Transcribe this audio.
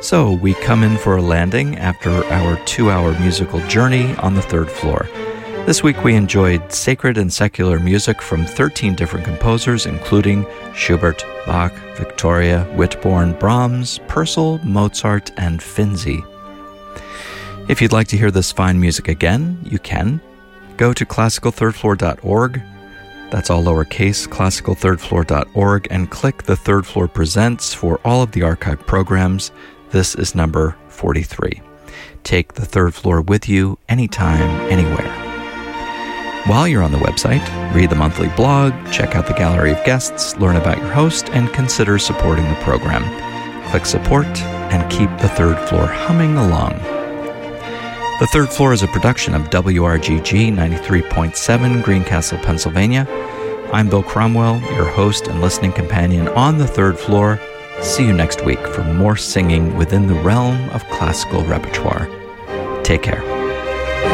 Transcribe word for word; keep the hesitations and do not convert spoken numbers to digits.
So we come in for a landing after our two-hour musical journey on the third floor. This week we enjoyed sacred and secular music from thirteen different composers, including Schubert, Bach, Victoria, Whitborn, Brahms, Purcell, Mozart, and Finzi. If you'd like to hear this fine music again, you can. Go to classical third floor dot org. That's all lowercase, classical third floor dot org, and click the Third Floor Presents for all of the archive programs. This is number forty-three. Take the third floor with you anytime, anywhere. While you're on the website, read the monthly blog, check out the gallery of guests, learn about your host, and consider supporting the program. Click support and keep the third floor humming along. The Third Floor is a production of W R G G ninety-three point seven, Greencastle, Pennsylvania. I'm Bill Cromwell, your host and listening companion on the Third Floor. See you next week for more singing within the realm of classical repertoire. Take care.